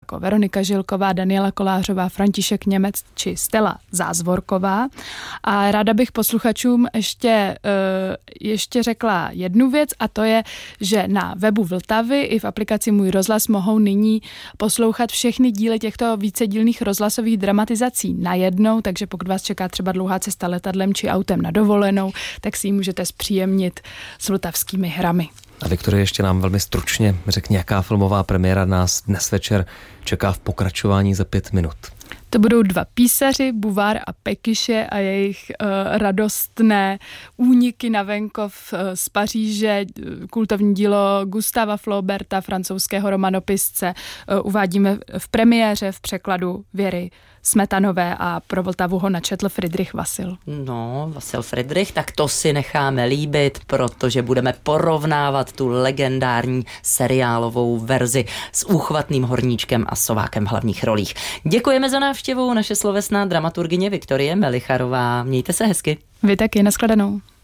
jako Veronika Žilková, Daniela Kolářová, František Němec či Stella Zázvorková. A ráda bych posluchačům ještě řekla jednu věc, a to je, že na webu Vltavy i v aplikaci Můj rozhlas mohou nyní poslouchat všechny díly těchto vícedílných rozhlasových dramatizací najednou, takže pokud vás čeká třeba dlouhá cesta letadlem či autem na dovolenou, tak si ji můžete zpříjemnit s vltavskými hrami. A Viktorie, ještě nám velmi stručně řekni, jaká filmová premiéra nás dnes večer čeká v pokračování za 5 minut. To budou 2 písaři, Buvár a Pécuchet, a jejich radostné úniky na venkov z Paříže, kultovní dílo Gustava Flauberta, francouzského romanopisce. Uvádíme v premiéře v překladu Věry Smetanové a pro Vltavu ho načetl Friedrich Vasil. No, Vasil Friedrich, tak to si necháme líbit, protože budeme porovnávat tu legendární seriálovou verzi s Úchvatným horníčkem a Sovákem v hlavních rolích. Děkujeme za návštěvu, naše slovesná dramaturgyně Viktorie Melicharová. Mějte se hezky. Vy taky, nashledanou.